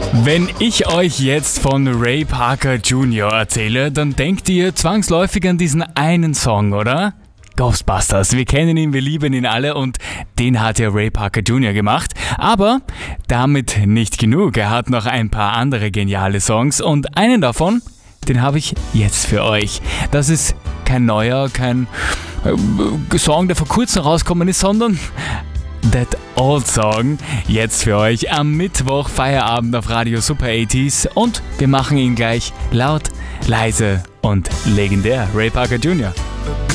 Wenn ich euch jetzt von Ray Parker Jr. erzähle, dann denkt ihr zwangsläufig an diesen einen Song, oder? Ghostbusters, wir kennen ihn, wir lieben ihn alle und den hat ja Ray Parker Jr. gemacht. Aber damit nicht genug, er hat noch ein paar andere geniale Songs und einen davon, den habe ich jetzt für euch. Das ist kein neuer, kein Song, der vor kurzem rausgekommen ist, sondern That Old Song, jetzt für euch am Mittwoch Feierabend auf Radio Super 80s und wir machen ihn gleich laut, leise und legendär. Ray Parker Jr.